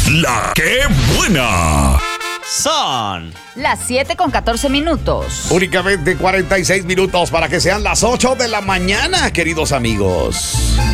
La que buena. Son las 7:14. Únicamente 46 minutos para que sean las 8 de la mañana, queridos amigos.